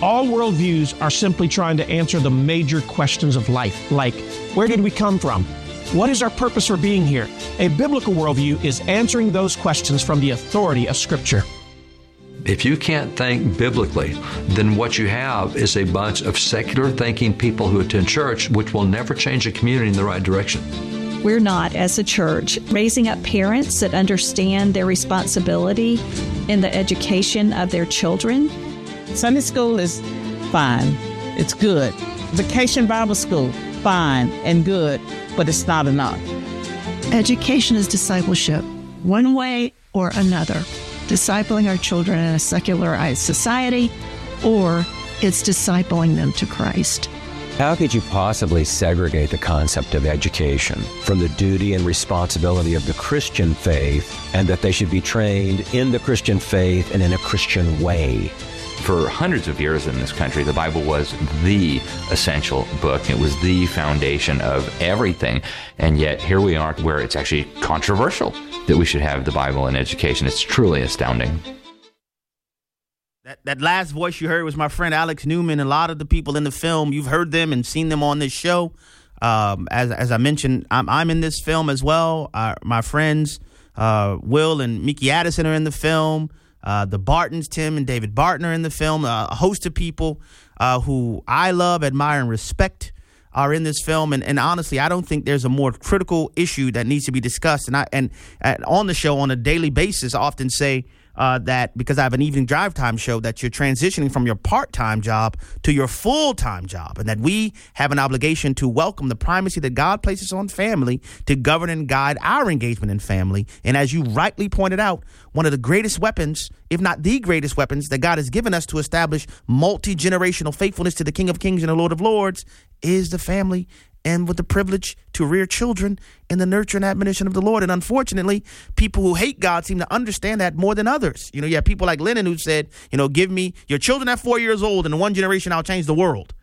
All worldviews are simply trying to answer the major questions of life, like, where did we come from? What is our purpose for being here? A biblical worldview is answering those questions from the authority of Scripture. If you can't think biblically, then what you have is a bunch of secular thinking people who attend church, which will never change a community in the right direction. We're not, as a church, raising up parents that understand their responsibility in the education of their children. Sunday school is fine. It's good. Vacation Bible school, fine and good, but it's not enough. Education is discipleship, one way or another. Discipling our children in a secularized society, or it's discipling them to Christ. How could you possibly segregate the concept of education from the duty and responsibility of the Christian faith, and that they should be trained in the Christian faith and in a Christian way? For hundreds of years in this country, the Bible was the essential book. It was the foundation of everything. And yet here we are where it's actually controversial that we should have the Bible in education. It's truly astounding. That last voice you heard was my friend Alex Newman. A lot of the people in the film, you've heard them and seen them on this show. As I mentioned, I'm in this film as well. My friends Will and Mickey Addison are in the film. The Bartons, Tim and David Barton, are in the film. A host of people who I love, admire, and respect are in this film. And honestly, I don't think there's a more critical issue that needs to be discussed. And on the show on a daily basis, I often say that because I have an evening drive time show, that you're transitioning from your part-time job to your full-time job, and that we have an obligation to welcome the primacy that God places on family to govern and guide our engagement in family. And as you rightly pointed out, one of the greatest weapons, if not the greatest weapons, that God has given us to establish multi-generational faithfulness to the King of Kings and the Lord of Lords is the family, and with the privilege to rear children in the nurture and admonition of the Lord. And unfortunately, people who hate God seem to understand that more than others. You have people like Lennon who said, give me your children at 4 years old, and in one generation I'll change the world.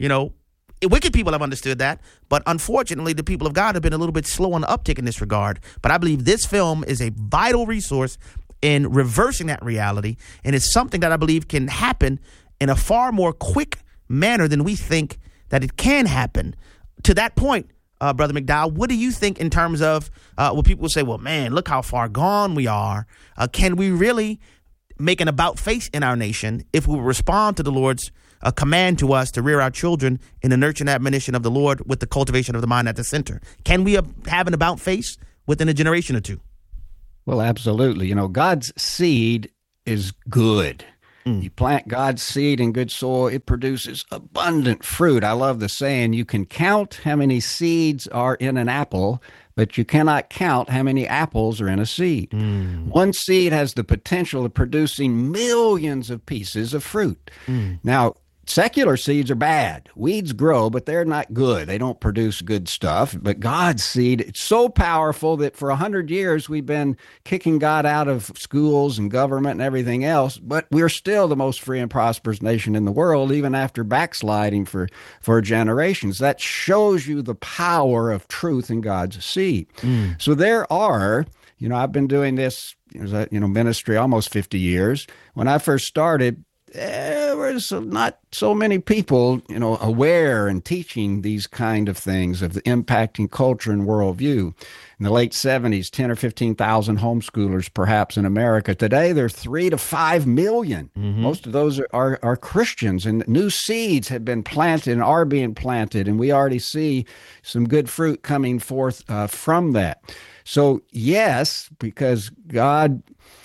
Wicked people have understood that, but unfortunately, the people of God have been a little bit slow on the uptick in this regard. But I believe this film is a vital resource in reversing that reality, and it's something that I believe can happen in a far more quick manner than we think that it can happen. To that point, Brother McDowell, what do you think in terms of what people will say, well, man, look how far gone we are. Can we really make an about face in our nation if we respond to the Lord's command to us to rear our children in the nurture and admonition of the Lord with the cultivation of the mind at the center? Can we have an about face within a generation or two? Well, absolutely. God's seed is good. You plant God's seed in good soil, it produces abundant fruit. I love the saying, you can count how many seeds are in an apple, but you cannot count how many apples are in a seed. One seed has the potential of producing millions of pieces of fruit. Now, secular seeds are bad. Weeds grow, but they're not good. They don't produce good stuff. But God's seed, it's so powerful that for 100 years we've been kicking God out of schools and government and everything else, but we're still the most free and prosperous nation in the world, even after backsliding for generations. That shows you the power of truth in God's seed. So there are, I've been doing this, ministry almost 50 years. When I first started, there was not so many people, aware and teaching these kind of things of the impacting culture and worldview. In the late 70s, 10 or 15,000 homeschoolers perhaps in America. Today, there are 3 to 5 million. Most of those are Christians, and new seeds have been planted and are being planted, and we already see some good fruit coming forth from that. So, yes, because God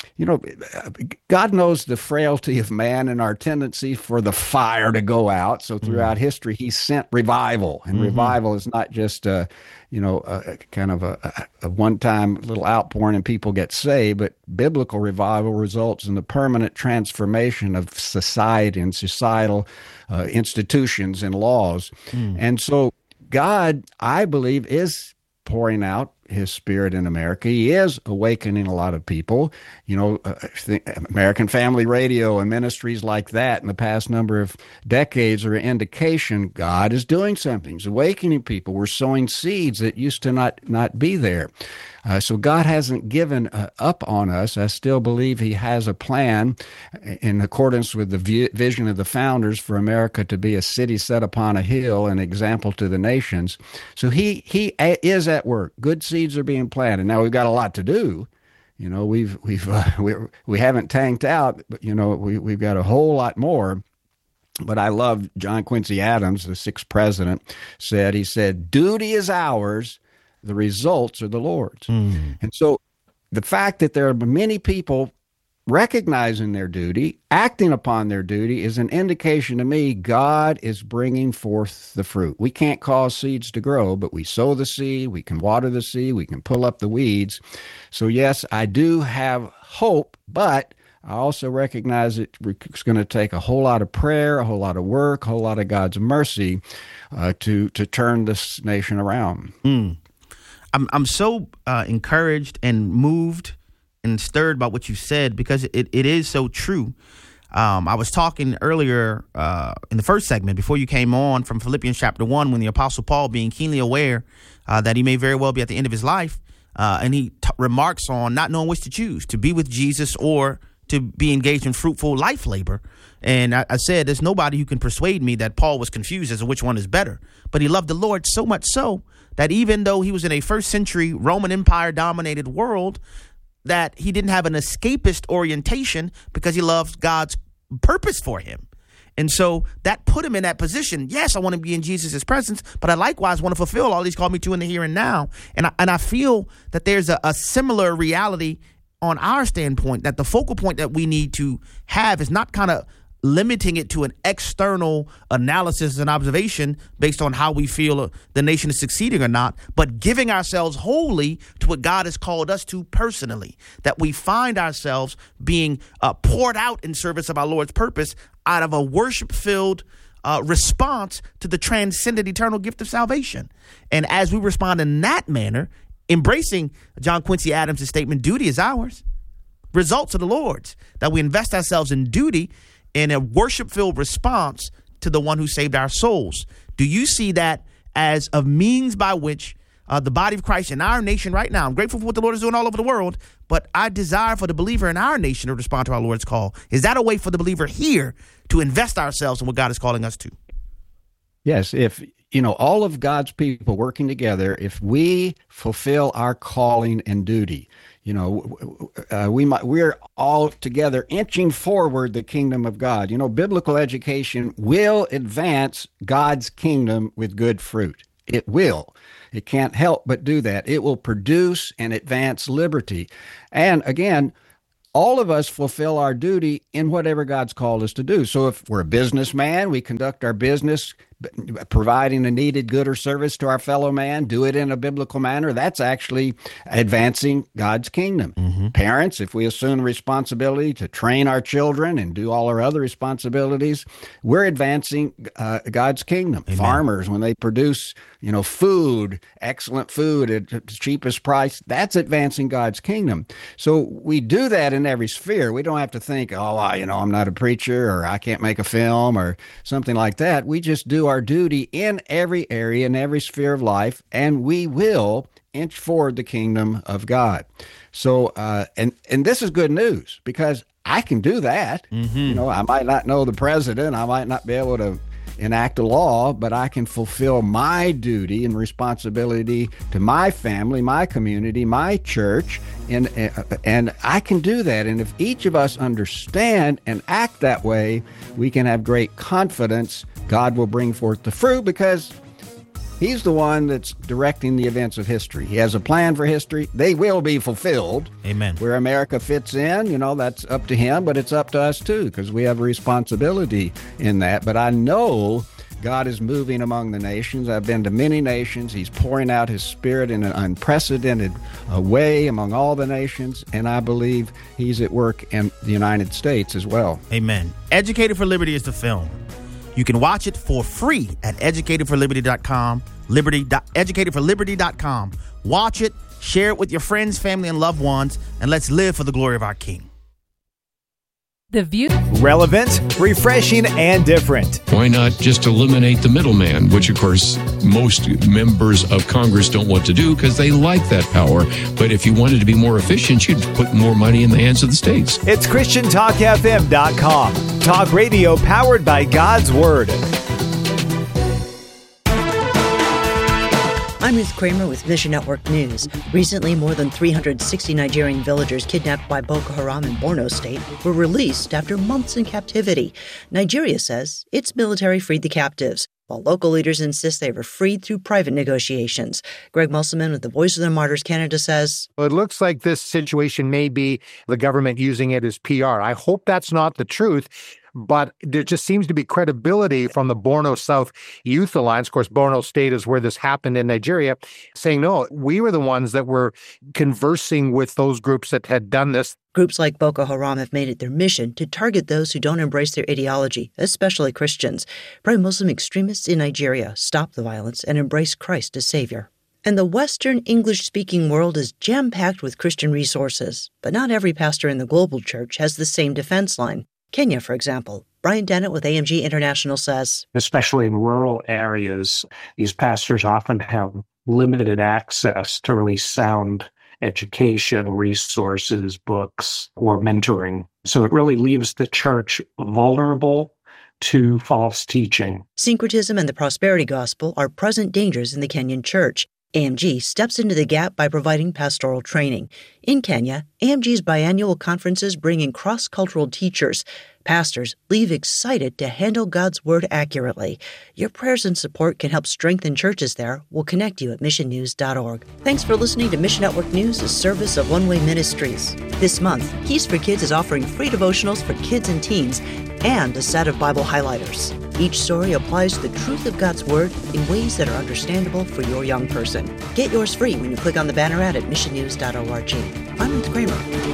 knows the frailty of man and our tendency for the fire to go out. So throughout history, he sent revival. And revival is not just a kind of a one-time little outpouring and people get saved, but biblical revival results in the permanent transformation of society and societal institutions and laws. And so God, I believe, is pouring out his spirit in America. He is awakening a lot of people. American Family Radio and ministries like that in the past number of decades are an indication God is doing something. He's awakening people. We're sowing seeds that used to not be there. So God hasn't given up on us. I still believe he has a plan in accordance with the vision of the founders for America to be a city set upon a hill, an example to the nations. So he is at work. Good seeds are being planted. Now we've got a lot to do. We haven't tanked out, but we've got a whole lot more. But I love John Quincy Adams, the 6th president, he said, duty is ours, the results are the Lord's. And so the fact that there are many people recognizing their duty, acting upon their duty, is an indication to me God is bringing forth the fruit. We can't cause seeds to grow, but we sow the seed, we can water the seed, we can pull up the weeds. So yes, I do have hope, but I also recognize it's going to take a whole lot of prayer, a whole lot of work, a whole lot of God's mercy to turn this nation around. I'm so encouraged and moved and stirred by what you said, because it is so true. I was talking earlier in the first segment before you came on from Philippians chapter 1, when the Apostle Paul, being keenly aware that he may very well be at the end of his life, and he remarks on not knowing which to choose, to be with Jesus or to be engaged in fruitful life labor. And I said, there's nobody who can persuade me that Paul was confused as to which one is better. But he loved the Lord so much so that even though he was in a first century Roman Empire dominated world, that he didn't have an escapist orientation, because he loved God's purpose for him. And so that put him in that position. Yes, I want to be in Jesus' presence, but I likewise want to fulfill all he's called me to in the here and now. And I feel that there's a similar reality on our standpoint, that the focal point that we need to have is not kind of limiting it to an external analysis and observation based on how we feel the nation is succeeding or not, but giving ourselves wholly to what God has called us to personally, that we find ourselves being poured out in service of our Lord's purpose out of a worship-filled response to the transcendent eternal gift of salvation. And as we respond in that manner, embracing John Quincy Adams' statement, duty is ours, results are the Lord's, that we invest ourselves in duty in a worship-filled response to the one who saved our souls. Do you see that as a means by which the body of Christ in our nation right now, I'm grateful for what the Lord is doing all over the world, but I desire for the believer in our nation to respond to our Lord's call. Is that a way for the believer here to invest ourselves in what God is calling us to? Yes, if all of God's people working together, if we fulfill our calling and duty, we're all together inching forward the kingdom of God. Biblical education will advance God's kingdom with good fruit. It will. It can't help but do that. It will produce and advance liberty. And again, all of us fulfill our duty in whatever God's called us to do. So if we're a businessman, we conduct our business providing a needed good or service to our fellow man, do it in a biblical manner. That's actually advancing God's kingdom. Parents, if we assume responsibility to train our children and do all our other responsibilities, we're advancing God's kingdom. Amen. Farmers, when they produce, food, excellent food at the cheapest price, that's advancing God's kingdom. So we do that in every sphere. We don't have to think, I'm not a preacher, or I can't make a film or something like that. We just do our duty in every area, in every sphere of life, and we will inch forward the kingdom of God. So, and this is good news, because I can do that. I might not know the president, I might not be able to enact a law, but I can fulfill my duty and responsibility to my family, my community, my church, and I can do that. And if each of us understand and act that way, we can have great confidence God will bring forth the fruit, because He's the one that's directing the events of history. He has a plan for history. They will be fulfilled. Amen. Where America fits in, that's up to Him, but it's up to us too, because we have a responsibility in that. But I know God is moving among the nations. I've been to many nations. He's pouring out His Spirit in an unprecedented way among all the nations, and I believe He's at work in the United States as well. Amen. Educated for Liberty is the film. You can watch it for free at educatedforliberty.com, educatedforliberty.com. Watch it, share it with your friends, family, and loved ones, and let's live for the glory of our King. The View. Relevant, refreshing, and different. Why not just eliminate the middleman, which, of course, most members of Congress don't want to do because they like that power. But if you wanted to be more efficient, you'd put more money in the hands of the states. It's ChristianTalkFM.com. Talk radio powered by God's Word. I'm Ruth Kramer with Mission Network News. Recently, more than 360 Nigerian villagers kidnapped by Boko Haram in Borno State were released after months in captivity. Nigeria says its military freed the captives, while local leaders insist they were freed through private negotiations. Greg Musselman with the Voice of the Martyrs Canada says, well, it looks like this situation may be the government using it as PR. I hope that's not the truth. But there just seems to be credibility from the Borno South Youth Alliance. Of course, Borno State is where this happened in Nigeria, saying, no, we were the ones that were conversing with those groups that had done this. Groups like Boko Haram have made it their mission to target those who don't embrace their ideology, especially Christians. Pray Muslim extremists in Nigeria stop the violence and embrace Christ as Savior. And the Western English-speaking world is jam-packed with Christian resources, but not every pastor in the global church has the same defense line. Kenya, for example. Brian Dennett with AMG International says, especially in rural areas, these pastors often have limited access to really sound education, resources, books, or mentoring. So it really leaves the church vulnerable to false teaching. Syncretism and the prosperity gospel are present dangers in the Kenyan church. AMG steps into the gap by providing pastoral training. In Kenya, AMG's biannual conferences bring in cross-cultural teachers. Pastors leave excited to handle God's Word accurately. Your prayers and support can help strengthen churches there. We'll connect you at missionnews.org. Thanks for listening to Mission Network News, a service of One Way Ministries. This month, Keys for Kids is offering free devotionals for kids and teens and a set of Bible highlighters. Each story applies the truth of God's Word in ways that are understandable for your young person. Get yours free when you click on the banner ad at missionnews.org. I'm Ruth Kramer.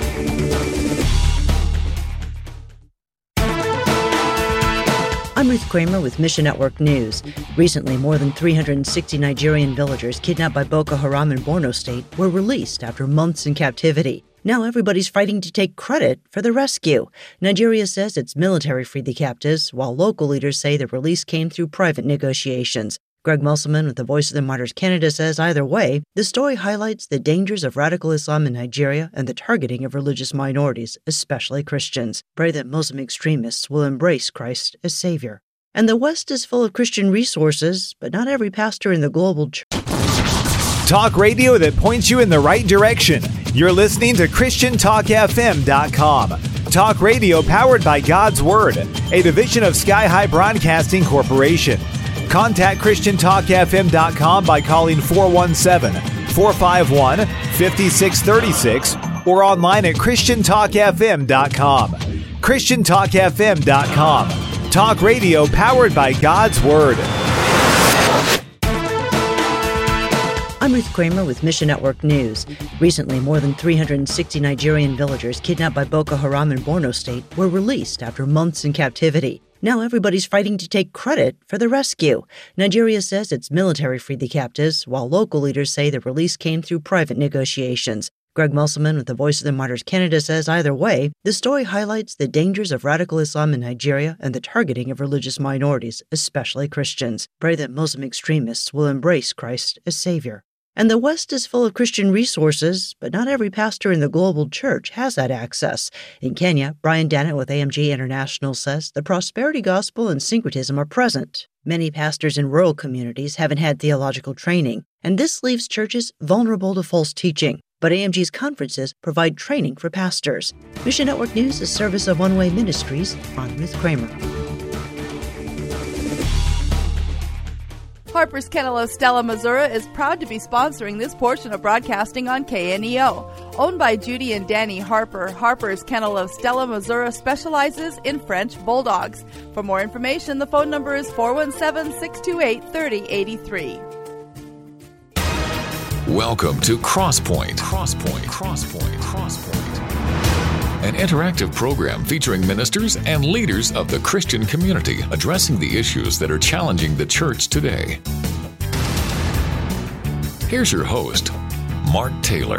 I'm Ruth Kramer with Mission Network News. Recently, more than 360 Nigerian villagers kidnapped by Boko Haram in Borno State were released after months in captivity. Now everybody's fighting to take credit for the rescue. Nigeria says its military freed the captives, while local leaders say the release came through private negotiations. Greg Musselman with the Voice of the Martyrs Canada says either way, the story highlights the dangers of radical Islam in Nigeria and the targeting of religious minorities, especially Christians. Pray that Muslim extremists will embrace Christ as Savior. And the West is full of Christian resources, but not every pastor in the global church. Talk radio that points you in the right direction. You're listening to ChristianTalkFM.com. Talk radio powered by God's Word, a division of Sky High Broadcasting Corporation. Contact ChristianTalkFM.com by calling 417-451-5636 or online at ChristianTalkFM.com. ChristianTalkFM.com. Talk radio powered by God's Word. I'm Ruth Kramer with Mission Network News. Recently, more than 360 Nigerian villagers kidnapped by Boko Haram in Borno State were released after months in captivity. Now everybody's fighting to take credit for the rescue. Nigeria says its military freed the captives, while local leaders say the release came through private negotiations. Greg Musselman with the Voice of the Martyrs Canada says either way, the story highlights the dangers of radical Islam in Nigeria and the targeting of religious minorities, especially Christians. Pray that Muslim extremists will embrace Christ as Savior. And the West is full of Christian resources, but not every pastor in the global church has that access. In Kenya, Brian Dennett with AMG International says the prosperity gospel and syncretism are present. Many pastors in rural communities haven't had theological training, and this leaves churches vulnerable to false teaching. But AMG's conferences provide training for pastors. Mission Network News is a service of One Way Ministries. I'm Ruth Kramer. Harper's Kennel Stella, Missouri is proud to be sponsoring this portion of broadcasting on KNEO. Owned by Judy and Danny Harper, Harper's Kennel of Stella, Missouri specializes in French Bulldogs. For more information, the phone number is 417-628-3083. Welcome to Crosspoint. An interactive program featuring ministers and leaders of the Christian community addressing the issues that are challenging the church today. Here's your host, Mark Taylor.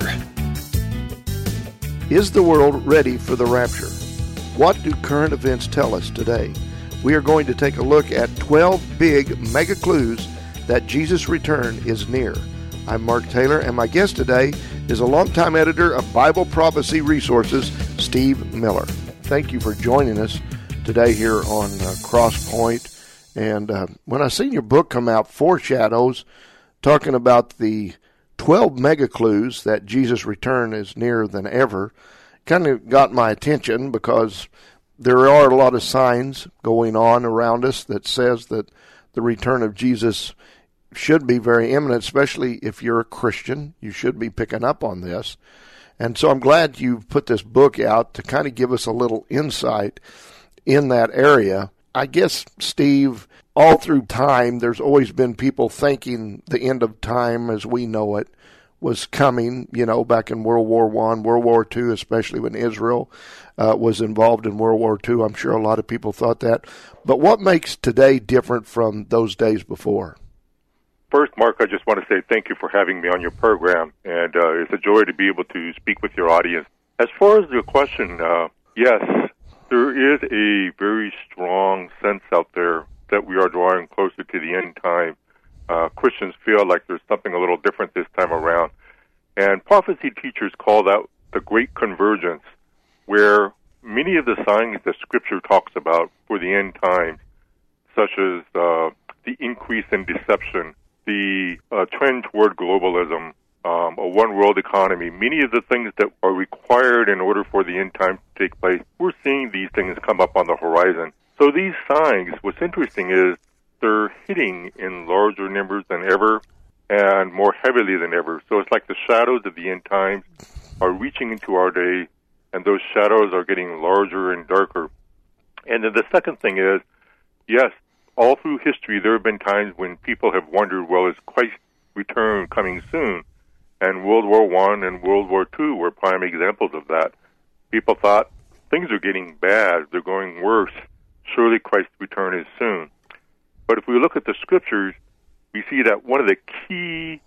Is the world ready for the rapture? What do current events tell us today? We are going to take a look at 12 big mega clues that Jesus' return is near. I'm Mark Taylor, and my guest today is a longtime editor of Bible Prophecy Resources, Steve Miller. Thank you for joining us today here on Crosspoint. And when I seen your book come out, Foreshadows, talking about the 12 mega clues that Jesus' return is nearer than ever, kind of got my attention because there are a lot of signs going on around us that says that the return of Jesus should be very imminent, especially if you're a Christian. You should be picking up on this. And so I'm glad you've put this book out to kind of give us a little insight in that area. I guess, Steve, all through time, there's always been people thinking the end of time as we know it was coming, back in World War I, World War II, especially when Israel was involved in World War II. I'm sure a lot of people thought that. But what makes today different from those days before? First, Mark, I just want to say thank you for having me on your program, and it's a joy to be able to speak with your audience. As far as your question, yes, there is a very strong sense out there that we are drawing closer to the end time. Christians feel like there's something a little different this time around. And prophecy teachers call that the Great Convergence, where many of the signs that Scripture talks about for the end times, such as the increase in deception, the trend toward globalism, a one-world economy, many of the things that are required in order for the end time to take place, we're seeing these things come up on the horizon. So these signs, what's interesting is they're hitting in larger numbers than ever and more heavily than ever. So it's like the shadows of the end times are reaching into our day, and those shadows are getting larger and darker. And then the second thing is, yes, all through history, there have been times when people have wondered, well, is Christ's return coming soon? And World War I and World War II were prime examples of that. People thought, things are getting bad, they're going worse. Surely Christ's return is soon. But if we look at the Scriptures, we see that one of the key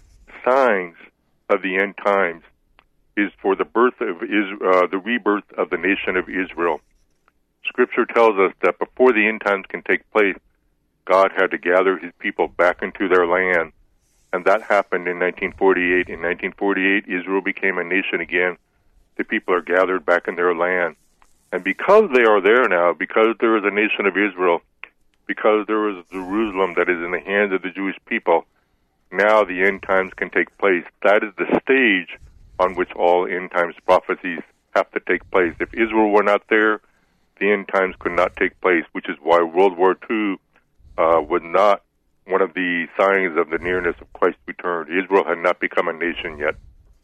signs of the end times is for the birth of the rebirth of the nation of Israel. Scripture tells us that before the end times can take place, God had to gather his people back into their land. And that happened in 1948. In 1948, Israel became a nation again. The people are gathered back in their land. And because they are there now, because there is a nation of Israel, because there is Jerusalem that is in the hands of the Jewish people, now the end times can take place. That is the stage on which all end times prophecies have to take place. If Israel were not there, the end times could not take place, which is why World War II was not one of the signs of the nearness of Christ's return. Israel had not become a nation yet.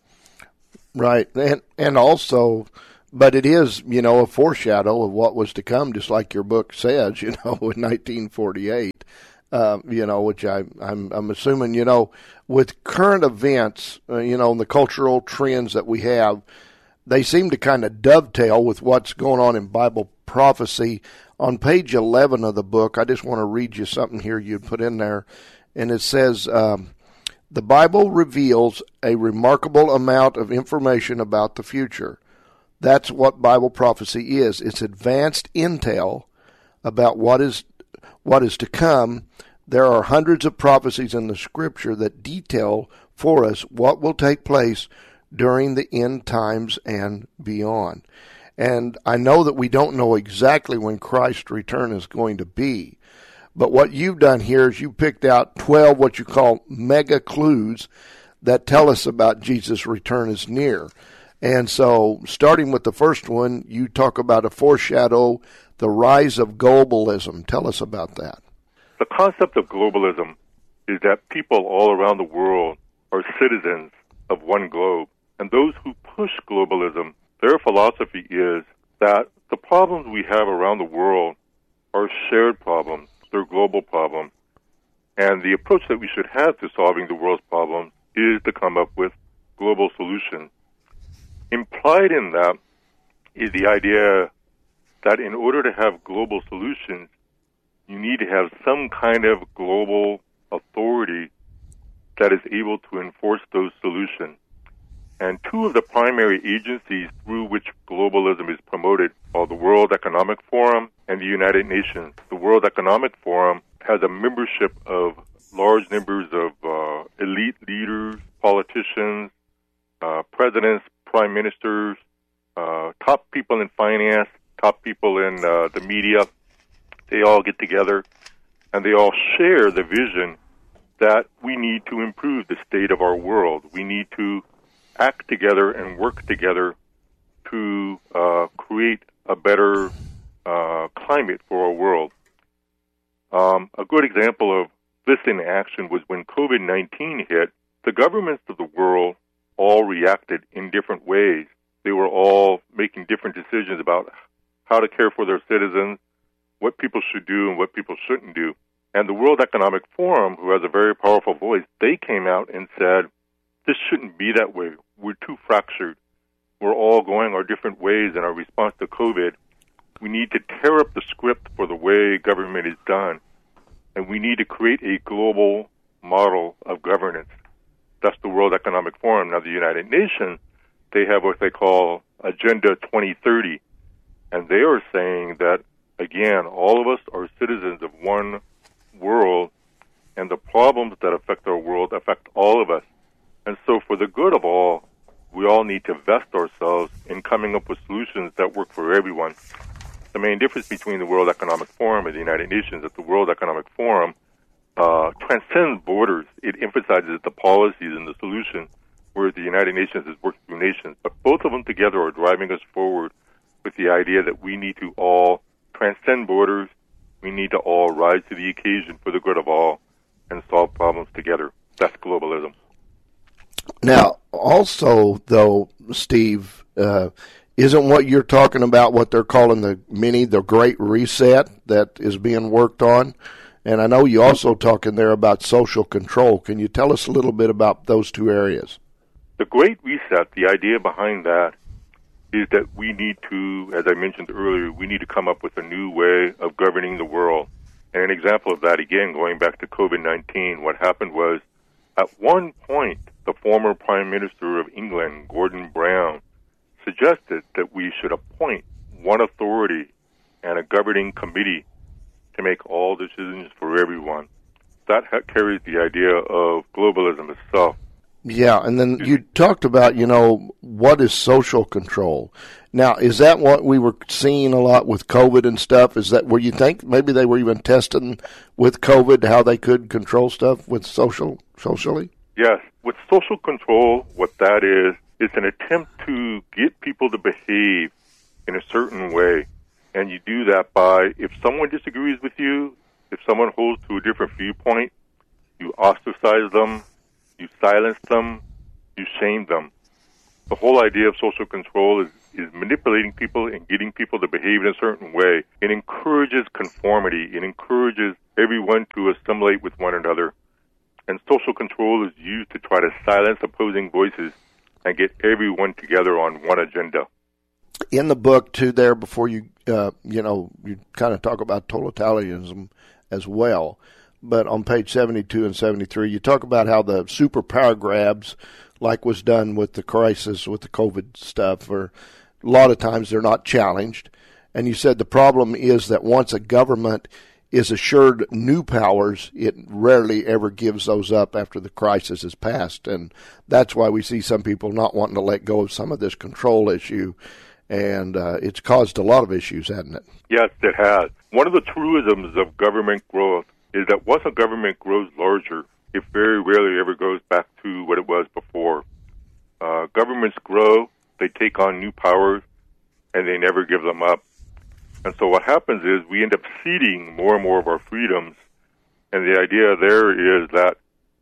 Right. And also, but it is, a foreshadow of what was to come, just like your book says, in 1948, which I'm assuming, with current events, and the cultural trends that we have, they seem to kind of dovetail with what's going on in Bible prophecy. On page 11 of the book, I just want to read you something here you put in there, and it says, the Bible reveals a remarkable amount of information about the future. That's what Bible prophecy is. It's advanced intel about what is to come. There are hundreds of prophecies in the Scripture that detail for us what will take place during the end times and beyond. And I know that we don't know exactly when Christ's return is going to be, but what you've done here is you picked out 12 what you call mega clues that tell us about Jesus' return is near. And so, starting with the first one, you talk about a foreshadow, the rise of globalism. Tell us about that. The concept of globalism is that people all around the world are citizens of one globe. And those who push globalism, their philosophy is that the problems we have around the world are shared problems. They're global problems. And the approach that we should have to solving the world's problems is to come up with global solutions. Implied in that is the idea that in order to have global solutions, you need to have some kind of global authority that is able to enforce those solutions. And two of the primary agencies through which globalism is promoted are the World Economic Forum and the United Nations. The World Economic Forum has a membership of large numbers of elite leaders, politicians, presidents, prime ministers, top people in finance, top people in the media. They all get together and they all share the vision that we need to improve the state of our world. We need to act together and work together to create a better climate for our world. A good example of this in action was when COVID-19 hit. The governments of the world all reacted in different ways. They were all making different decisions about how to care for their citizens, what people should do and what people shouldn't do. And the World Economic Forum, who has a very powerful voice, they came out and said, this shouldn't be that way. We're too fractured. We're all going our different ways in our response to COVID. We need to tear up the script for the way government is done, and we need to create a global model of governance. That's the World Economic Forum. Now, the United Nations, they have what they call Agenda 2030, and they are saying that, again, all of us are citizens of one world, and the problems that affect our world affect all of us. And so for the good of all, we all need to vest ourselves in coming up with solutions that work for everyone. The main difference between the World Economic Forum and the United Nations is that the World Economic Forum transcends borders. It emphasizes the policies and the solutions, whereas the United Nations is working through nations. But both of them together are driving us forward with the idea that we need to all transcend borders. We need to all rise to the occasion for the good of all and solve problems together. That's globalism. Now, also, though, Steve, isn't what you're talking about what they're calling the Great Reset that is being worked on? And I know you also talk in there about social control. Can you tell us a little bit about those two areas? The Great Reset, the idea behind that is that we need to, as I mentioned earlier, we need to come up with a new way of governing the world. And an example of that, again, going back to COVID-19, what happened was, at one point, the former Prime Minister of England, Gordon Brown, suggested that we should appoint one authority and a governing committee to make all decisions for everyone. That carries the idea of globalism itself. Yeah, and then you talked about, what is social control? Now, is that what we were seeing a lot with COVID and stuff? Is that where you think maybe they were even testing with COVID how they could control stuff with socially? Yes. With social control, what that is an attempt to get people to behave in a certain way. And you do that by, if someone disagrees with you, if someone holds to a different viewpoint, you ostracize them, you silence them, you shame them. The whole idea of social control is manipulating people and getting people to behave in a certain way. It encourages conformity. It encourages everyone to assimilate with one another. And social control is used to try to silence opposing voices and get everyone together on one agenda. In the book, too, there, before you kind of talk about totalitarianism as well, but on page 72 and 73, you talk about how the superpower grabs, like was done with the crisis, with the COVID stuff, or a lot of times they're not challenged. And you said the problem is that once a government is assured new powers, it rarely ever gives those up after the crisis is passed. And that's why we see some people not wanting to let go of some of this control issue. And it's caused a lot of issues, hasn't it? Yes, it has. One of the truisms of government growth is that once a government grows larger, it very rarely ever goes back to what it was before. Governments grow, they take on new powers, and they never give them up. And so what happens is we end up ceding more and more of our freedoms. And the idea there is that,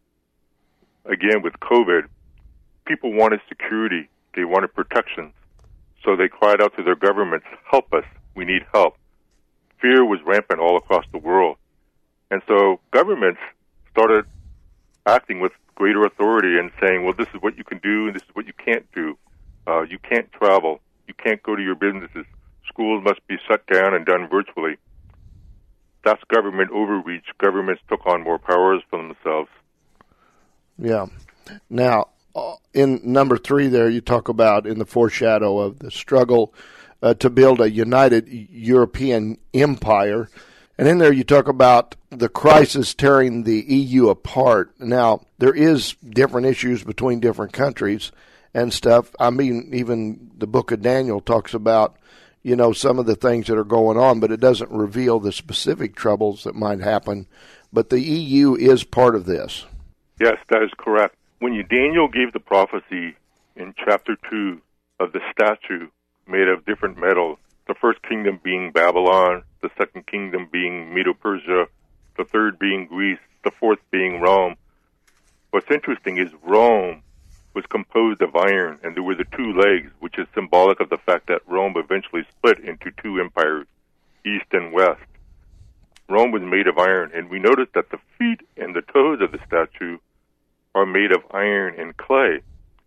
again, with COVID, people wanted security. They wanted protections. So they cried out to their governments, help us, we need help. Fear was rampant all across the world. And so governments started acting with greater authority and saying, well, this is what you can do and this is what you can't do. You can't travel. You can't go to your businesses. Schools must be shut down and done virtually. That's government overreach. Governments took on more powers for themselves. Yeah. Now, in number 3 there, you talk about in the foreshadow of the struggle to build a united European empire. And in there you talk about the crisis tearing the EU apart. Now, there is different issues between different countries and stuff. I mean, even the book of Daniel talks about, some of the things that are going on, but it doesn't reveal the specific troubles that might happen. But the EU is part of this. Yes, that is correct. When Daniel gave the prophecy in chapter 2 of the statue made of different metals, the first kingdom being Babylon, the second kingdom being Medo-Persia, the third being Greece, the fourth being Rome. What's interesting is Rome was composed of iron, and there were the 2 legs, which is symbolic of the fact that Rome eventually split into 2 empires, east and west. Rome was made of iron, and we noticed that the feet and the toes of the statue are made of iron and clay.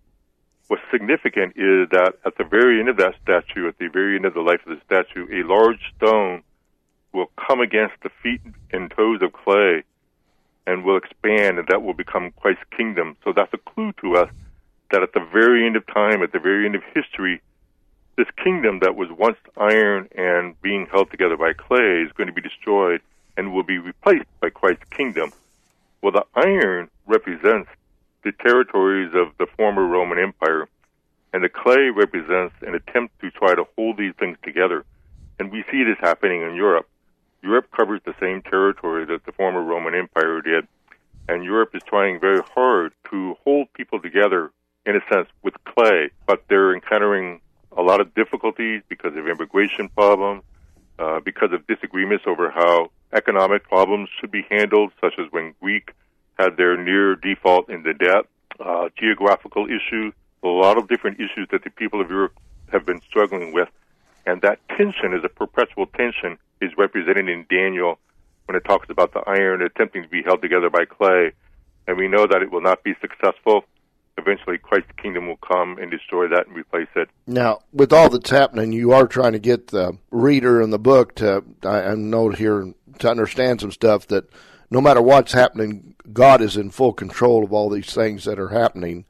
What's significant is that at the very end of that statue, at the very end of the life of the statue, a large stone will come against the feet and toes of clay and will expand, and that will become Christ's kingdom. So that's a clue to us that at the very end of time, at the very end of history, this kingdom that was once iron and being held together by clay is going to be destroyed and will be replaced by Christ's kingdom. Well, the iron represents the territories of the former Roman Empire, and the clay represents an attempt to try to hold these things together. And we see this happening in Europe. Europe covers the same territory that the former Roman Empire did, and Europe is trying very hard to hold people together, in a sense, with clay, but they're encountering a lot of difficulties because of immigration problems, because of disagreements over how economic problems should be handled, such as when Greek had their near default in the debt, geographical issues, a lot of different issues that the people of Europe have been struggling with. And that tension is a perpetual tension, is represented in Daniel when it talks about the iron attempting to be held together by clay. And we know that it will not be successful. Eventually, Christ's kingdom will come and destroy that and replace it. Now, with all that's happening, you are trying to get the reader in the book to, I know here, to understand some stuff that no matter what's happening, God is in full control of all these things that are happening.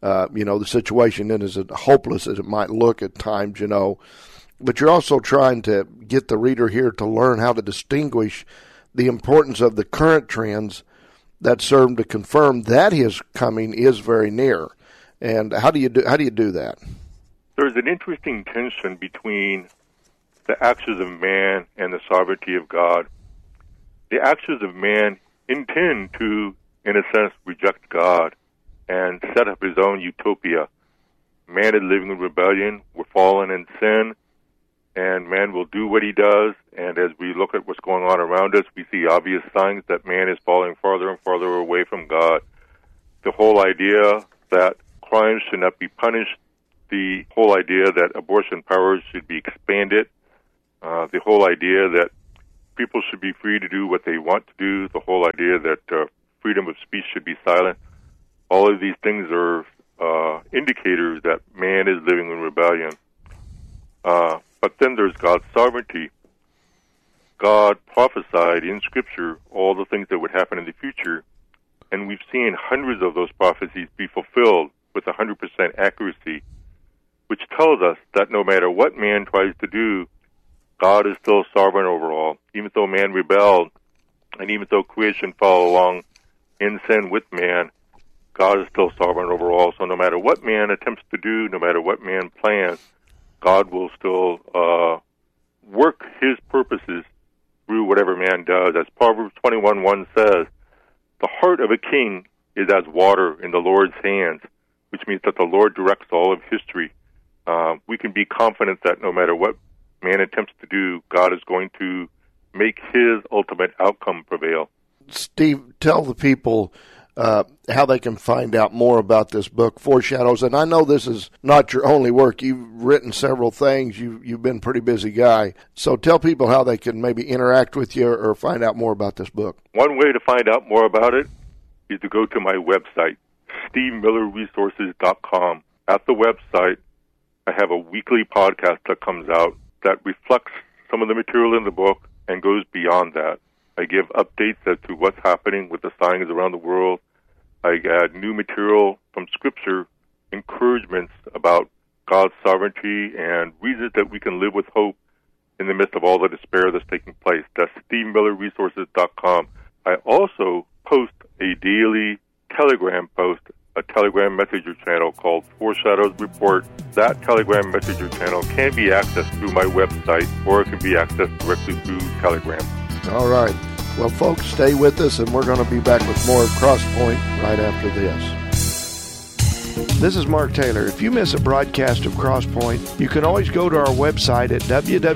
The situation isn't as hopeless as it might look at times, But you're also trying to get the reader here to learn how to distinguish the importance of the current trends that serve to confirm that his coming is very near. And how do you do that? There's an interesting tension between the actions of man and the sovereignty of God. The actions of man intend to, in a sense, reject God and set up his own utopia. Man is living in rebellion. We're fallen in sin. And man will do what he does, and as we look at what's going on around us, we see obvious signs that man is falling farther and farther away from God. The whole idea that crimes should not be punished, the whole idea that abortion powers should be expanded, the whole idea that people should be free to do what they want to do, the whole idea that freedom of speech should be silent, all of these things are indicators that man is living in rebellion. But then there's God's sovereignty. God prophesied in Scripture all the things that would happen in the future, and we've seen hundreds of those prophecies be fulfilled with 100% accuracy, which tells us that no matter what man tries to do, God is still sovereign over all. Even though man rebelled, and even though creation fell along in sin with man, God is still sovereign over all. So no matter what man attempts to do, no matter what man plans, God will still work his purposes through whatever man does. As Proverbs 21:1 says, the heart of a king is as water in the Lord's hands, which means that the Lord directs all of history. We can be confident that no matter what man attempts to do, God is going to make his ultimate outcome prevail. Steve, tell the people how they can find out more about this book, Foreshadows. And I know this is not your only work. You've written several things. You've been a pretty busy guy. So tell people how they can maybe interact with you or find out more about this book. One way to find out more about it is to go to my website, SteveMillerResources.com. At the website, I have a weekly podcast that comes out that reflects some of the material in the book and goes beyond that. I give updates as to what's happening with the signs around the world. I add new material from Scripture encouragements about God's sovereignty and reasons that we can live with hope in the midst of all the despair that's taking place. That's SteveMillerResources.com. I also post a daily Telegram post, a Telegram Messenger channel called Foreshadows Report. That Telegram Messenger channel can be accessed through my website, or it can be accessed directly through Telegram. All right. Well, folks, stay with us, and we're going to be back with more of Crosspoint right after this. This is Mark Taylor. If you miss a broadcast of Crosspoint, you can always go to our website at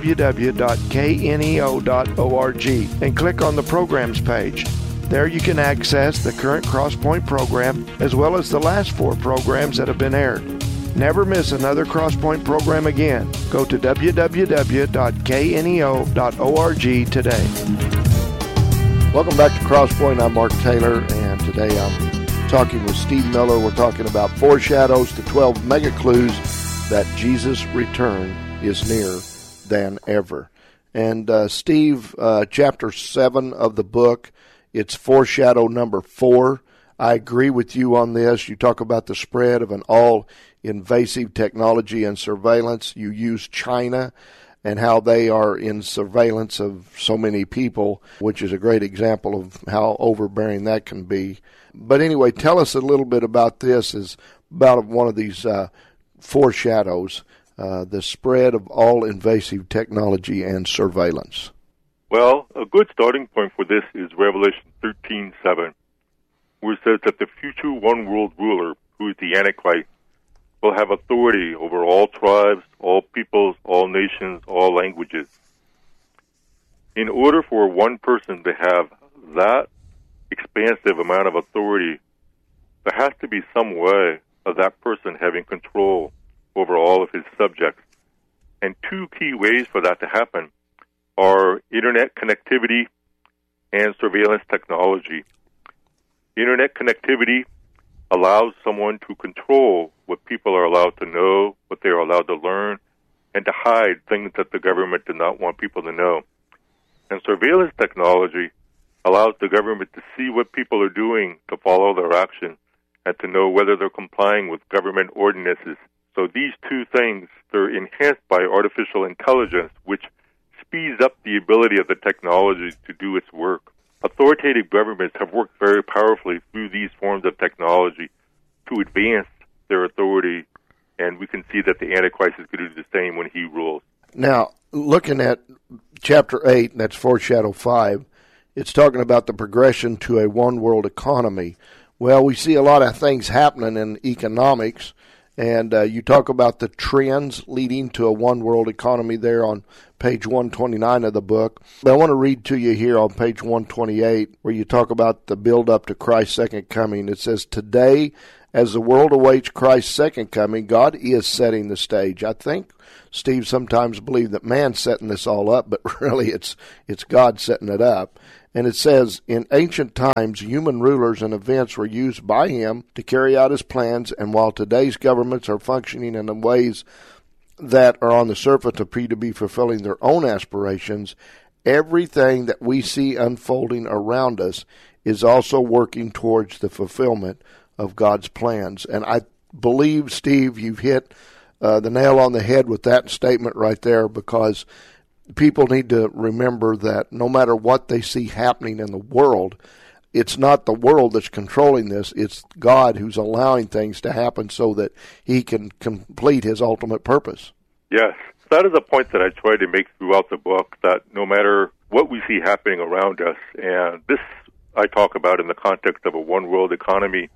www.kneo.org and click on the programs page. There you can access the current Crosspoint program as well as the last 4 programs that have been aired. Never miss another Crosspoint program again. Go to www.kneo.org today. Welcome back to Crosspoint. I'm Mark Taylor, and today I'm talking with Steve Miller. We're talking about foreshadows, the 12 mega clues that Jesus' return is nearer than ever. And Steve, chapter 7 of the book, it's foreshadow number 4. I agree with you on this. You talk about the spread of an all-invasive technology and surveillance. You use China and how they are in surveillance of so many people, which is a great example of how overbearing that can be. But anyway, tell us a little bit about this, is about one of these foreshadows, the spread of all-invasive technology and surveillance. Well, a good starting point for this is Revelation 13:7, where it says that the future one-world ruler, who is the Antichrist, will have authority over all tribes, all peoples, all nations, all languages. In order for one person to have that expansive amount of authority, there has to be some way of that person having control over all of his subjects. And 2 key ways for that to happen are internet connectivity and surveillance technology. Internet connectivity allows someone to control what people are allowed to know, what they are allowed to learn, and to hide things that the government did not want people to know. And surveillance technology allows the government to see what people are doing, to follow their action, and to know whether they're complying with government ordinances. So these 2 things, they're enhanced by artificial intelligence, which speeds up the ability of the technology to do its work. Authoritative governments have worked very powerfully through these forms of technology to advance their authority, and we can see that the Antichrist is going to do the same when he rules. Now, looking at chapter 8, that's foreshadow 5, it's talking about the progression to a one-world economy. Well, we see a lot of things happening in economics, and you talk about the trends leading to a one-world economy there on page 129 of the book. But I want to read to you here on page 128 where you talk about the build-up to Christ's second coming. It says, today, as the world awaits Christ's second coming, God is setting the stage. I think Steve sometimes believes that man's setting this all up, but really it's God setting it up. And it says, in ancient times, human rulers and events were used by him to carry out his plans, and while today's governments are functioning in ways that are on the surface appear to be fulfilling their own aspirations, everything that we see unfolding around us is also working towards the fulfillment of God's plans. And I believe, Steve, you've hit the nail on the head with that statement right there, because people need to remember that no matter what they see happening in the world, it's not the world that's controlling this. It's God who's allowing things to happen so that he can complete his ultimate purpose. Yes. That is a point that I try to make throughout the book, that no matter what we see happening around us, and this I talk about in the context of a one-world economy,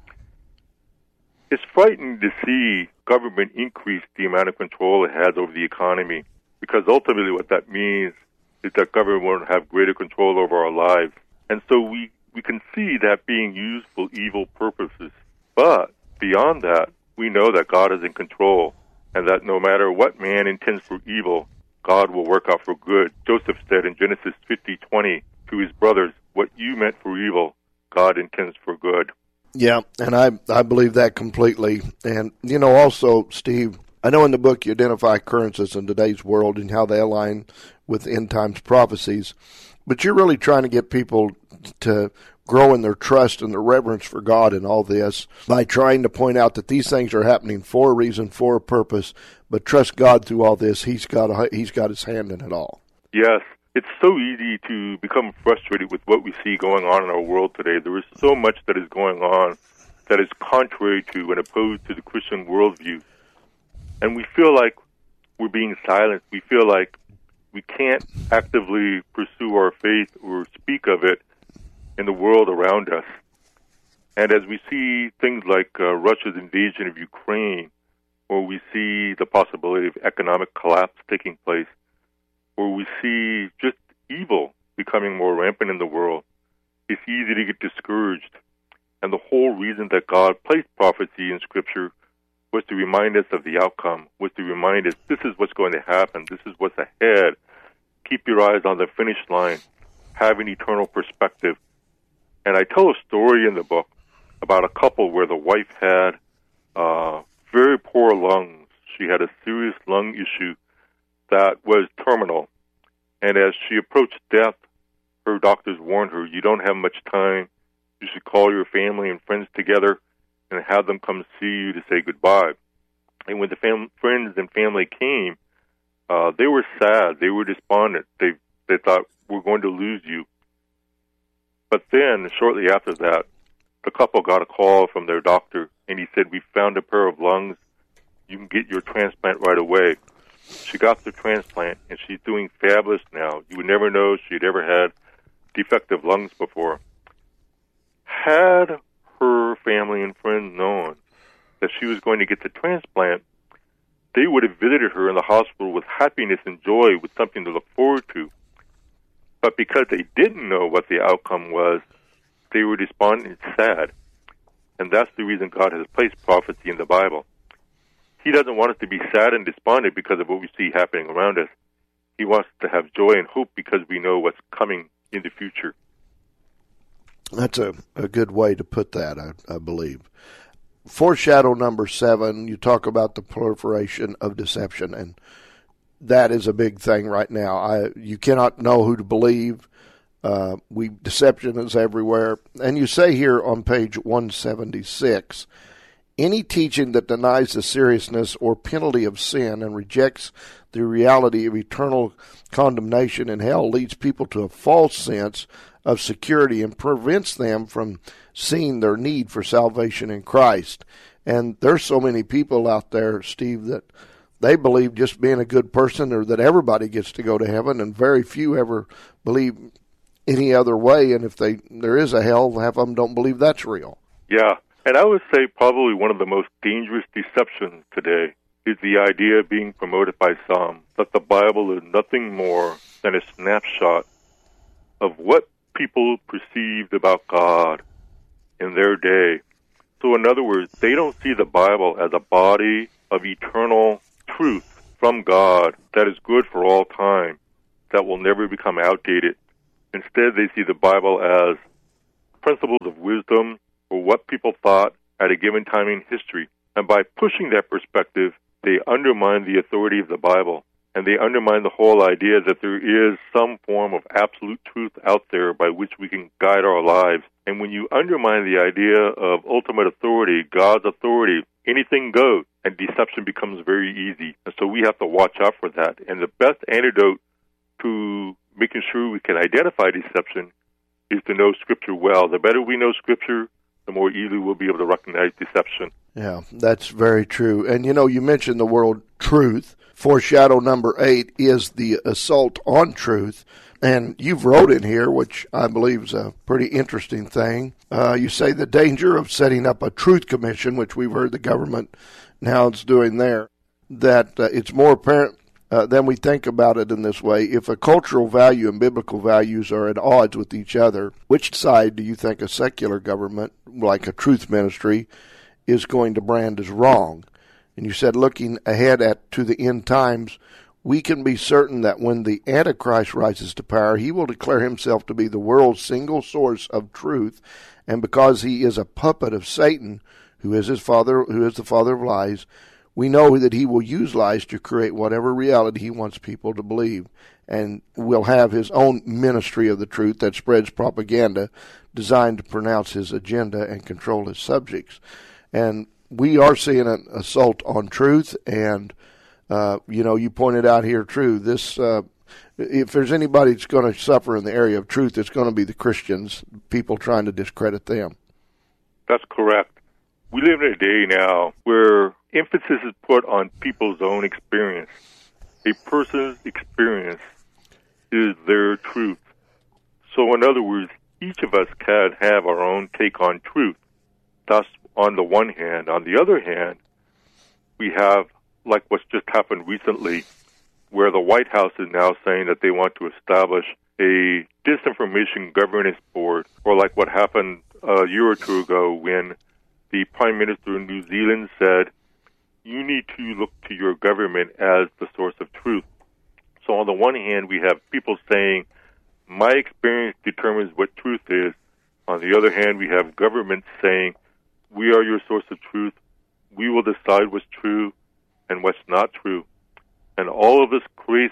it's frightening to see government increase the amount of control it has over the economy, because ultimately what that means is that government won't have greater control over our lives. And so we can see that being used for evil purposes. But beyond that, we know that God is in control, and that no matter what man intends for evil, God will work out for good. Joseph said in Genesis 50:20 to his brothers, what you meant for evil, God intends for good. Yeah, and I believe that completely. And, you know, also, Steve, I know in the book you identify occurrences in today's world and how they align with end times prophecies, but you're really trying to get people to grow in their trust and their reverence for God in all this by trying to point out that these things are happening for a reason, for a purpose, but trust God through all this. He's got his hand in it all. Yes. It's so easy to become frustrated with what we see going on in our world today. There is so much that is going on that is contrary to and opposed to the Christian worldview. And we feel like we're being silenced. We feel like we can't actively pursue our faith or speak of it in the world around us. And as we see things like Russia's invasion of Ukraine, or we see the possibility of economic collapse taking place, or we see just evil becoming more rampant in the world, it's easy to get discouraged. And the whole reason that God placed prophecy in Scripture was to remind us of the outcome, was to remind us this is what's going to happen, this is what's ahead. Keep your eyes on the finish line. Have an eternal perspective. And I tell a story in the book about a couple where the wife had very poor lungs. She had a serious lung issue that was terminal. And as she approached death, her doctors warned her, you don't have much time. You should call your family and friends together and have them come see you to say goodbye. And when the friends and family came, they were sad. They were despondent. They thought, we're going to lose you. But then, shortly after that, the couple got a call from their doctor, and he said, we found a pair of lungs. You can get your transplant right away. She got the transplant, and she's doing fabulous now. You would never know she'd ever had defective lungs before. Had her family and friends known that she was going to get the transplant, they would have visited her in the hospital with happiness and joy, with something to look forward to. But because they didn't know what the outcome was, they were despondent and sad. And that's the reason God has placed prophecy in the Bible. He doesn't want us to be sad and despondent because of what we see happening around us. He wants us to have joy and hope because we know what's coming in the future. That's a good way to put that, I believe. Foreshadow number 7, you talk about the proliferation of deception, and that is a big thing right now. You cannot know who to believe. Deception is everywhere. And you say here on page 176, any teaching that denies the seriousness or penalty of sin and rejects the reality of eternal condemnation in hell leads people to a false sense of security and prevents them from seeing their need for salvation in Christ. And there's so many people out there, Steve, that they believe just being a good person or that everybody gets to go to heaven, and very few ever believe any other way. And if there is a hell, half of them don't believe that's real. Yeah, and I would say probably one of the most dangerous deceptions today is the idea being promoted by some that the Bible is nothing more than a snapshot of what people perceived about God in their day. So in other words, they don't see the Bible as a body of eternal truth from God that is good for all time, that will never become outdated. Instead, they see the Bible as principles of wisdom or what people thought at a given time in history. And by pushing that perspective, they undermine the authority of the Bible, and they undermine the whole idea that there is some form of absolute truth out there by which we can guide our lives. And when you undermine the idea of ultimate authority, God's authority, anything goes, and deception becomes very easy. And so we have to watch out for that. And the best antidote to making sure we can identify deception is to know Scripture well. The better we know Scripture, the more easily we'll be able to recognize deception. Yeah, that's very true. And, you mentioned the word truth. Foreshadow number 8 is the assault on truth. And you've wrote in here, which I believe is a pretty interesting thing. You say the danger of setting up a truth commission, which we've heard the government now is doing there, that it's more apparent than we think about it in this way. If a cultural value and biblical values are at odds with each other, which side do you think a secular government, like a truth ministry, is going to brand as wrong? And you said, looking ahead to the end times, we can be certain that when the Antichrist rises to power, he will declare himself to be the world's single source of truth, and because he is a puppet of Satan, who is the father of lies, we know that he will use lies to create whatever reality he wants people to believe. and will have his own ministry of the truth that spreads propaganda designed to pronounce his agenda and control his subjects. And we are seeing an assault on truth, and you pointed out here, True, this if there's anybody that's going to suffer in the area of truth, it's going to be the Christians, people trying to discredit them. That's correct. We live in a day now where emphasis is put on people's own experience. A person's experience is their truth. So in other words, each of us can have our own take on truth. That's on the one hand. On the other hand, we have, like what's just happened recently, where the White House is now saying that they want to establish a disinformation governance board, or like what happened a year or two ago when the Prime Minister of New Zealand said, you need to look to your government as the source of truth. So on the one hand, we have people saying, my experience determines what truth is. On the other hand, we have governments saying, we are your source of truth. We will decide what's true and what's not true. And all of this creates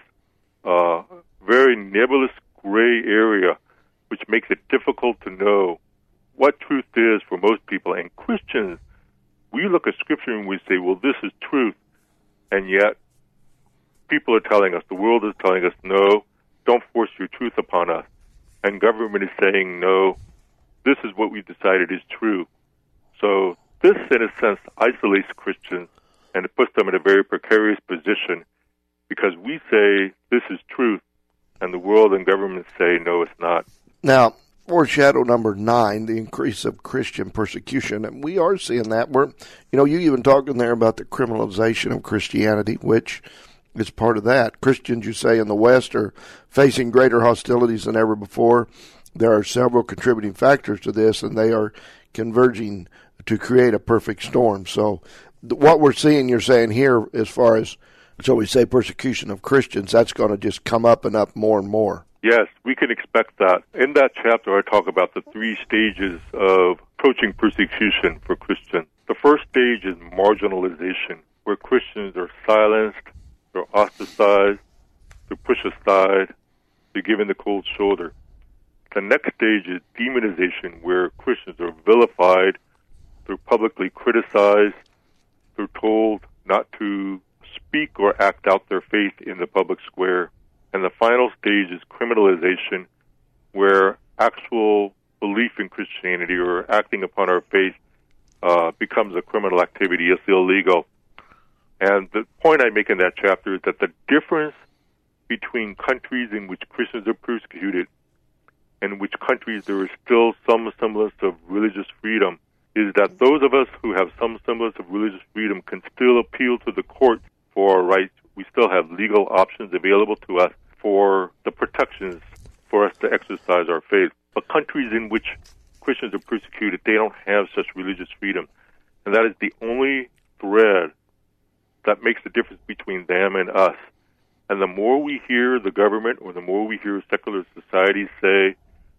a very nebulous gray area, which makes it difficult to know what truth is for most people. And Christians, we look at Scripture and we say, well, this is truth. And yet, people are telling us, the world is telling us, no, don't force your truth upon us. And government is saying, no, this is what we've decided is true. So this, in a sense, isolates Christians, and it puts them in a very precarious position, because we say this is truth, and the world and government say, no, it's not. Now, foreshadow number 9, the increase of Christian persecution. And we are seeing that. You even talking there about the criminalization of Christianity, which is part of that. Christians, you say, in the West are facing greater hostilities than ever before. There are several contributing factors to this, and they are converging to create a perfect storm. So what we're seeing, you're saying here, as far as, so we say persecution of Christians, that's going to just come up and up more and more. Yes, we can expect that. In that chapter, I talk about the 3 stages of approaching persecution for Christians. The first stage is marginalization, where Christians are silenced, they're ostracized, they're pushed aside, they're given the cold shoulder. The next stage is demonization, where Christians are vilified, they're publicly criticized, they're told not to speak or act out their faith in the public square. And the final stage is criminalization, where actual belief in Christianity or acting upon our faith becomes a criminal activity. It's illegal. And the point I make in that chapter is that the difference between countries in which Christians are persecuted and in which countries there is still some semblance of religious freedom is that those of us who have some semblance of religious freedom can still appeal to the court for our rights. We still have legal options available to us for the protections for us to exercise our faith. But countries in which Christians are persecuted, they don't have such religious freedom. And that is the only thread that makes the difference between them and us. And the more we hear the government or the more we hear secular societies say,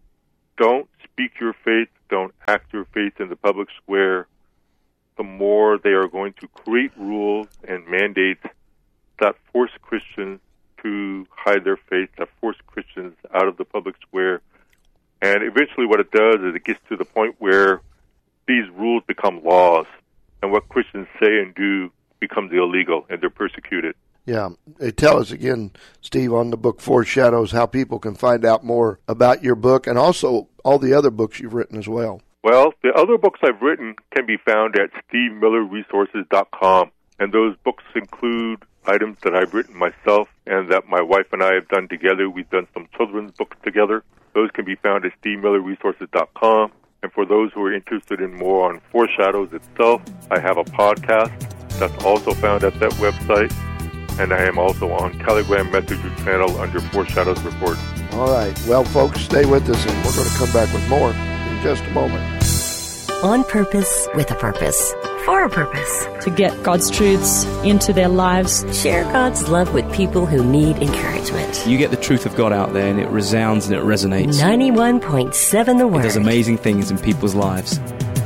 don't speak your faith, don't act your faith in the public square, the more they are going to create rules and mandates that force Christians to hide their faith, that force Christians out of the public square. And eventually what it does is it gets to the point where these rules become laws, and what Christians say and do becomes illegal, and they're persecuted. Yeah. Tell us again, Steve, on the book Foreshadows, how people can find out more about your book and also all the other books you've written as well. Well, the other books I've written can be found at SteveMillerResources.com, and those books include items that I've written myself and that my wife and I have done together. We've done some children's books together. Those can be found at SteveMillerResources.com. And for those who are interested in more on Foreshadows itself, I have a podcast that's also found at that website. And I am also on Telegram Messenger channel under Foreshadows Report. All right. Well, folks, stay with us, and we're going to come back with more in just a moment. On purpose, with a purpose, for a purpose. To get God's truths into their lives. Share God's love with people who need encouragement. You get the truth of God out there, and it resounds and it resonates. 91.7 The Word. It does amazing things in people's lives.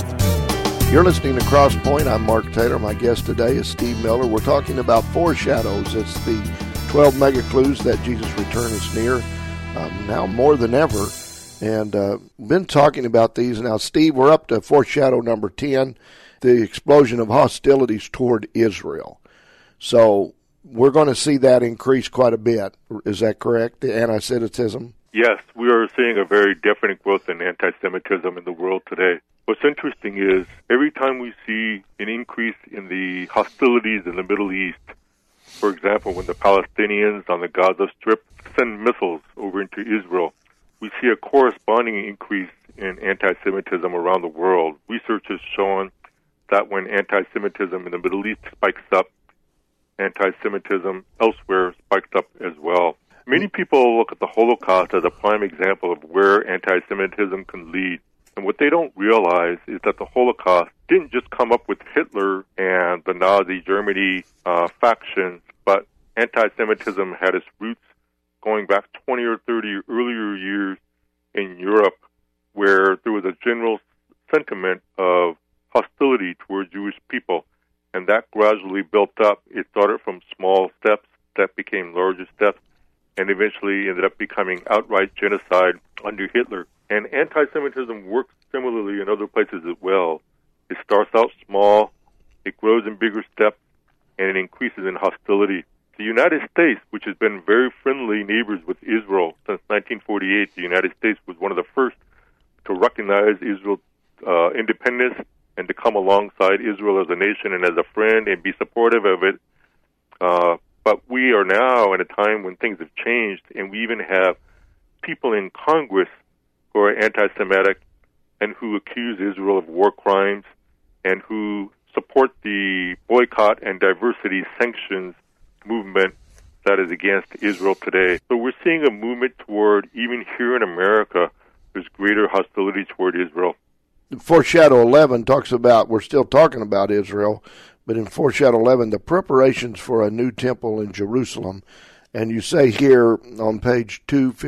You're listening to Cross Point. I'm Mark Taylor. My guest today is Steve Miller. We're talking about Foreshadows. It's the 12 mega clues that Jesus' return is near, now more than ever. And been talking about these. Now, Steve, we're up to foreshadow number 10, the explosion of hostilities toward Israel. So we're going to see that increase quite a bit. Is that correct, the anti-Semitism? Yes, we are seeing a very definite growth in anti-Semitism in the world today. What's interesting is every time we see an increase in the hostilities in the Middle East, for example, when the Palestinians on the Gaza Strip send missiles over into Israel, we see a corresponding increase in anti-Semitism around the world. Research has shown that when anti-Semitism in the Middle East spikes up, anti-Semitism elsewhere spikes up as well. Many people look at the Holocaust as a prime example of where anti-Semitism can lead. And what they don't realize is that the Holocaust didn't just come up with Hitler and the Nazi Germany factions, but anti-Semitism had its roots going back 20 or 30 earlier years in Europe, where there was a general sentiment of hostility toward Jewish people, and that gradually built up. It started from small steps that became larger steps, and eventually ended up becoming outright genocide under Hitler. And anti-Semitism works similarly in other places as well. It starts out small, it grows in bigger steps, and it increases in hostility. The United States, which has been very friendly neighbors with Israel since 1948, the United States was one of the first to recognize Israel's independence and to come alongside Israel as a nation and as a friend and be supportive of it. But we are now in a time when things have changed, and we even have people in Congress who are anti-Semitic and who accuse Israel of war crimes and who support the boycott and diversity sanctions movement that is against Israel today. So we're seeing a movement toward, even here in America, there's greater hostility toward Israel. Foreshadow 11 talks about, we're still talking about Israel, but in Foreshadow 11, the preparations for a new temple in Jerusalem. And you say here on page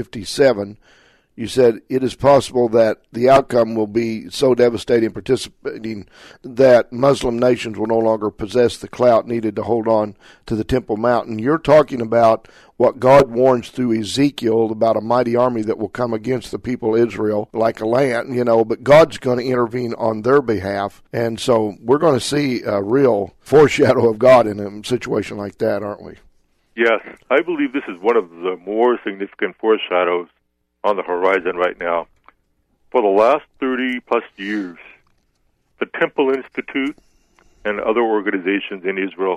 257, you said it is possible that the outcome will be so devastating and participating that Muslim nations will no longer possess the clout needed to hold on to the Temple Mount. And you're talking about what God warns through Ezekiel about a mighty army that will come against the people of Israel like a lion, but God's going to intervene on their behalf. And so we're going to see a real foreshadow of God in a situation like that, aren't we? Yes, I believe this is one of the more significant foreshadows on the horizon right now. For the last 30-plus years, the Temple Institute and other organizations in Israel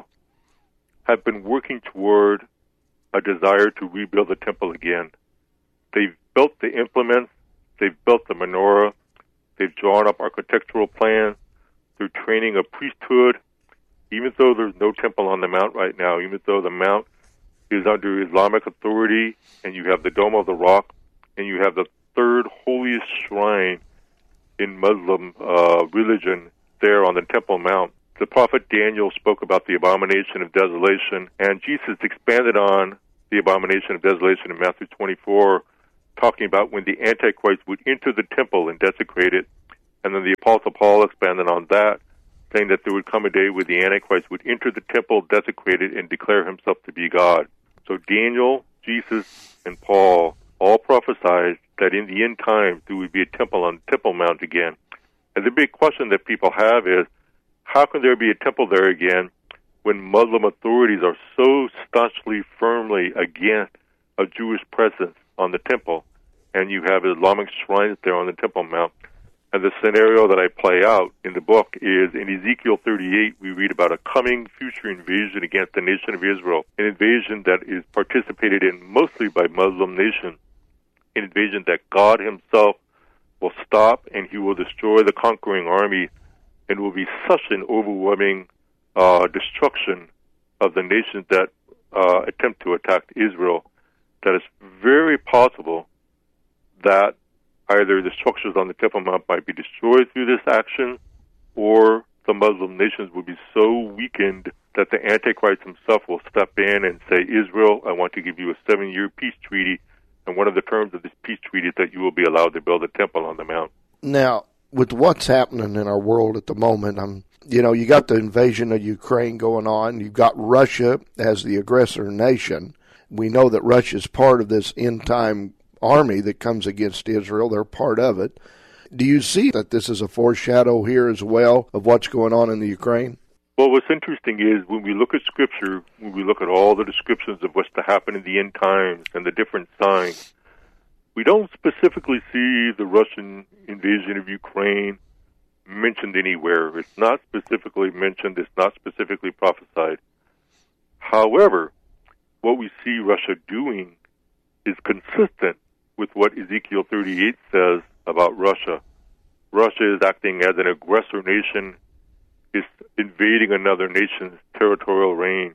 have been working toward a desire to rebuild the temple again. They've built the implements, they've built the menorah, they've drawn up architectural plans, they're training a priesthood, even though there's no temple on the Mount right now, even though the Mount is under Islamic authority, and you have the Dome of the Rock, and you have the third holiest shrine in Muslim religion there on the Temple Mount. The prophet Daniel spoke about the abomination of desolation, and Jesus expanded on the abomination of desolation in Matthew 24, talking about when the Antichrist would enter the temple and desecrate it. And then the Apostle Paul expanded on that, saying that there would come a day where the Antichrist would enter the temple, desecrate it, and declare himself to be God. So Daniel, Jesus, and Paul all prophesied that in the end times there would be a temple on Temple Mount again. And the big question that people have is, how can there be a temple there again when Muslim authorities are so staunchly, firmly against a Jewish presence on the temple, and you have Islamic shrines there on the Temple Mount? And the scenario that I play out in the book is in Ezekiel 38, we read about a coming future invasion against the nation of Israel, an invasion that is participated in mostly by Muslim nations, an invasion that God himself will stop, and he will destroy the conquering army, and will be such an overwhelming destruction of the nations that attempt to attack Israel that it's very possible that either the structures on the Temple Mount might be destroyed through this action, or the Muslim nations will be so weakened that the Antichrist himself will step in and say, Israel, I want to give you a 7-year peace treaty, and one of the terms of this peace treaty is that you will be allowed to build a temple on the Mount. Now, with what's happening in our world at the moment, you got the invasion of Ukraine going on, you've got Russia as the aggressor nation, We know that Russia is part of this end-time army that comes against Israel. They're part of it. Do you see that this is a foreshadow here as well of what's going on in the Ukraine? Well, what's interesting is when we look at Scripture, when we look at all the descriptions of what's to happen in the end times and the different signs, we don't specifically see the Russian invasion of Ukraine mentioned anywhere. It's not specifically mentioned. It's not specifically prophesied. However, what we see Russia doing is consistent with what Ezekiel 38 says about Russia. Russia is acting as an aggressor nation, is invading another nation's territorial reign.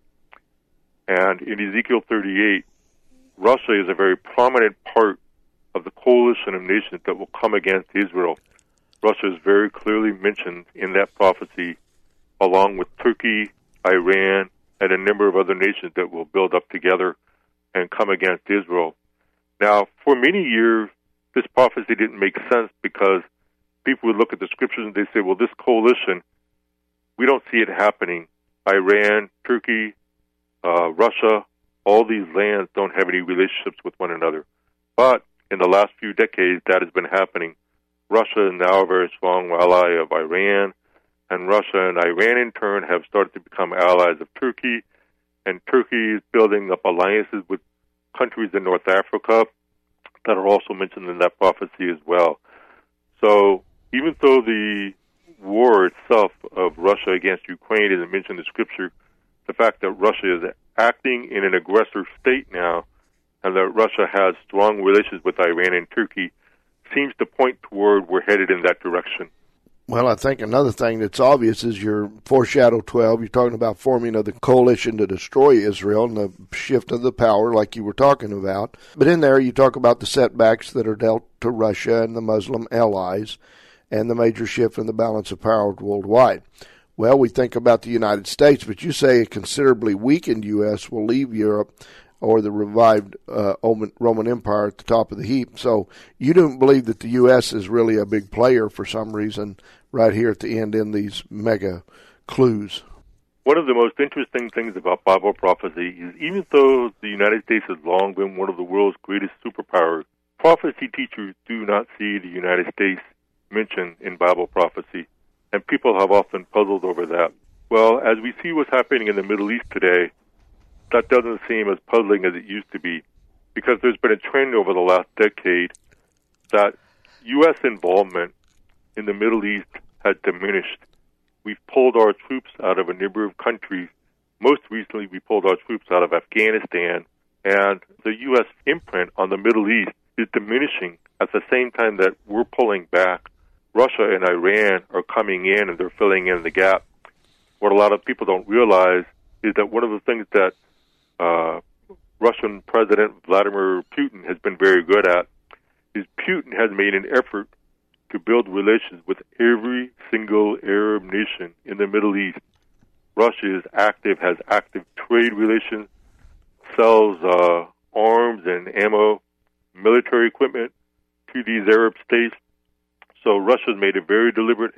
And in Ezekiel 38, Russia is a very prominent part of the coalition of nations that will come against Israel. Russia is very clearly mentioned in that prophecy, along with Turkey, Iran, and a number of other nations that will build up together and come against Israel. Now, for many years, this prophecy didn't make sense because people would look at the scriptures and they say, well, this coalition, we don't see it happening. Iran, Turkey, Russia, all these lands don't have any relationships with one another. But in the last few decades, that has been happening. Russia is now a very strong ally of Iran, and Russia and Iran in turn have started to become allies of Turkey, and Turkey is building up alliances with countries in North Africa that are also mentioned in that prophecy as well. So even though the war itself of Russia against Ukraine isn't mentioned in Scripture, the fact that Russia is acting in an aggressor state now and that Russia has strong relations with Iran and Turkey seems to point toward we're headed in that direction. Well, I think another thing that's obvious is your foreshadow 12. You're talking about forming of the coalition to destroy Israel and the shift of the power like you were talking about. But in there you talk about the setbacks that are dealt to Russia and the Muslim allies and the major shift in the balance of power worldwide. Well, we think about the United States, but you say a considerably weakened U.S. will leave Europe or the revived Roman Empire at the top of the heap. So you don't believe that the U.S. is really a big player for some reason right here at the end in these mega clues. One of the most interesting things about Bible prophecy is even though the United States has long been one of the world's greatest superpowers, prophecy teachers do not see the United States mentioned in Bible prophecy, and people have often puzzled over that. Well, as we see what's happening in the Middle East today, that doesn't seem as puzzling as it used to be, because there's been a trend over the last decade that U.S. involvement in the Middle East has diminished. We've pulled our troops out of a number of countries. Most recently, we pulled our troops out of Afghanistan, and the U.S. imprint on the Middle East is diminishing at the same time that we're pulling back. Russia and Iran are coming in, and they're filling in the gap. What a lot of people don't realize is that one of the things that Russian President Vladimir Putin has been very good at is Putin has made an effort to build relations with every single Arab nation in the Middle East. Russia is active, has active trade relations, sells arms and ammo, military equipment to these Arab states. So Russia's made a very deliberate